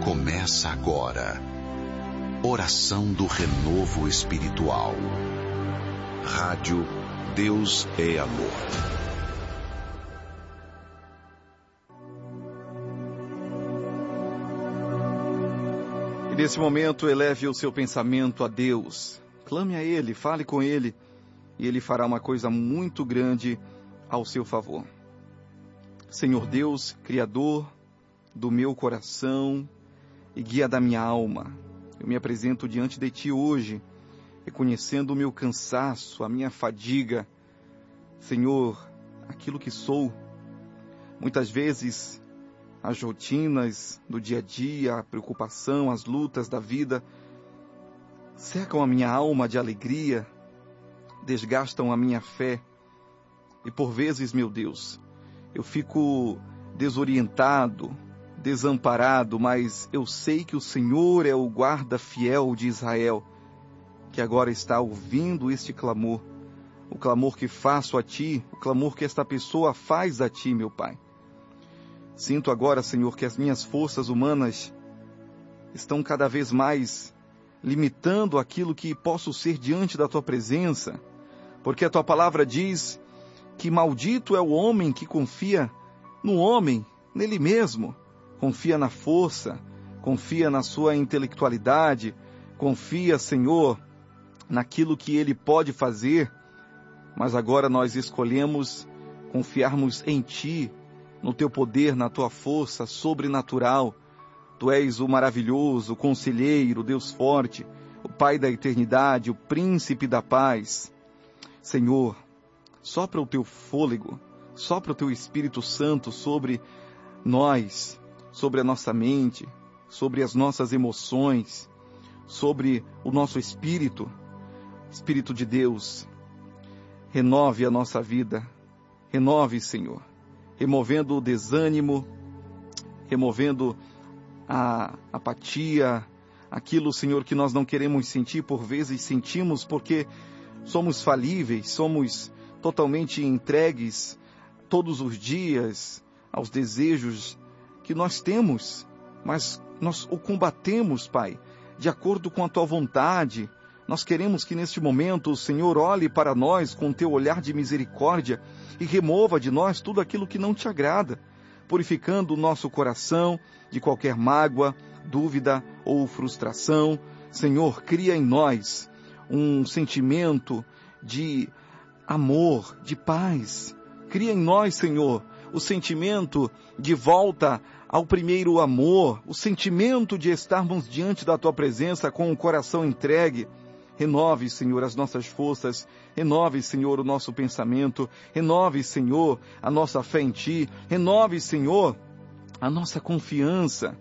Começa agora. Oração do Renovo Espiritual. Rádio Deus é Amor. E nesse momento eleve o seu pensamento a Deus. Clame a Ele, fale com Ele, e Ele fará uma coisa muito grande ao seu favor. Senhor Deus, Criador do meu coração e guia da minha alma, eu me apresento diante de Ti hoje, reconhecendo o meu cansaço, a minha fadiga. Senhor, aquilo que sou, muitas vezes as rotinas do dia a dia, a preocupação, as lutas da vida, secam a minha alma de alegria, desgastam a minha fé. E por vezes, meu Deus, eu fico desorientado, desamparado, mas eu sei que o Senhor é o guarda fiel de Israel, que agora está ouvindo este clamor, o clamor que faço a Ti, o clamor que esta pessoa faz a Ti, meu Pai. Sinto agora, Senhor, que as minhas forças humanas estão cada vez mais limitando aquilo que posso ser diante da Tua presença, porque a Tua palavra diz que maldito é o homem que confia no homem, nele mesmo, confia na força, confia na sua intelectualidade, confia, Senhor, naquilo que ele pode fazer, mas agora nós escolhemos confiarmos em Ti, no Teu poder, na Tua força sobrenatural. Tu és o maravilhoso, o conselheiro, Deus forte, o Pai da eternidade, o príncipe da paz. Senhor, sopra o Teu fôlego, sopra o Teu Espírito Santo sobre nós, sobre a nossa mente, sobre as nossas emoções, sobre o nosso espírito. Espírito de Deus, renove a nossa vida, renove, Senhor, removendo o desânimo, removendo a apatia, aquilo, Senhor, que nós não queremos sentir, por vezes sentimos porque somos falíveis, somos totalmente entregues todos os dias aos desejos que nós temos, mas nós o combatemos, Pai, de acordo com a Tua vontade. Nós queremos que neste momento o Senhor olhe para nós com o Teu olhar de misericórdia e remova de nós tudo aquilo que não Te agrada, purificando o nosso coração de qualquer mágoa, dúvida ou frustração. Senhor, cria em nós um sentimento de amor, de paz. Cria em nós, Senhor, o sentimento de volta ao primeiro amor, o sentimento de estarmos diante da Tua presença com o coração entregue. Renove, Senhor, as nossas forças, renove, Senhor, o nosso pensamento, renove, Senhor, a nossa fé em Ti, renove, Senhor, a nossa confiança.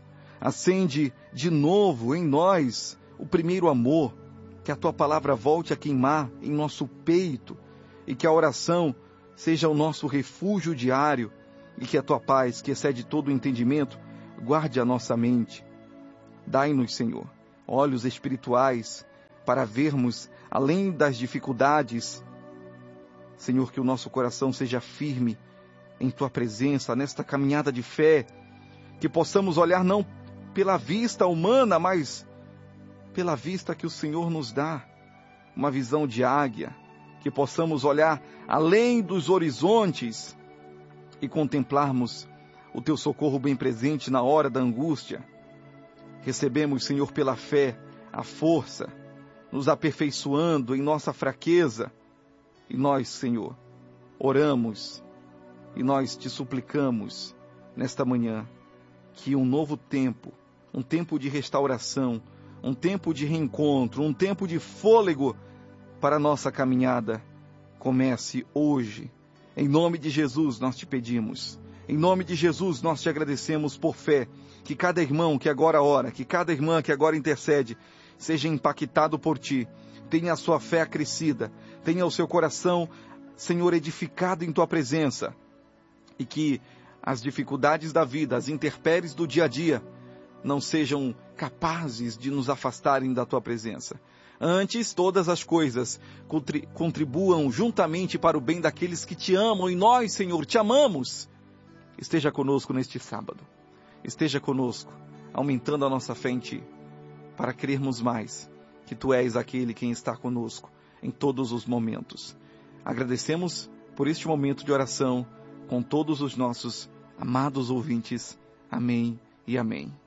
Acende de novo em nós o primeiro amor, que a Tua palavra volte a queimar em nosso peito e que a oração seja o nosso refúgio diário e que a Tua paz, que excede todo o entendimento, guarde a nossa mente. Dai-nos, Senhor, olhos espirituais para vermos além das dificuldades. Senhor, que o nosso coração seja firme em Tua presença, nesta caminhada de fé, que possamos olhar não pela vista humana, mas pela vista que o Senhor nos dá, uma visão de águia, que possamos olhar além dos horizontes e contemplarmos o Teu socorro bem presente na hora da angústia. Recebemos, Senhor, pela fé, a força, nos aperfeiçoando em nossa fraqueza. E nós, Senhor, oramos e nós Te suplicamos nesta manhã que um novo tempo, um tempo de restauração, um tempo de reencontro, um tempo de fôlego para a nossa caminhada comece hoje. Em nome de Jesus nós Te pedimos. Em nome de Jesus nós Te agradecemos por fé. Que cada irmão que agora ora, que cada irmã que agora intercede, seja impactado por Ti. Tenha a sua fé acrescida. Tenha o seu coração, Senhor, edificado em Tua presença. E que as dificuldades da vida, as intempéries do dia a dia, não sejam capazes de nos afastarem da Tua presença. Antes, todas as coisas contribuam juntamente para o bem daqueles que Te amam, e nós, Senhor, Te amamos. Esteja conosco neste sábado. Esteja conosco aumentando a nossa fé em Ti, para crermos mais que Tu és aquele quem está conosco em todos os momentos. Agradecemos por este momento de oração com todos os nossos amados ouvintes. Amém e amém.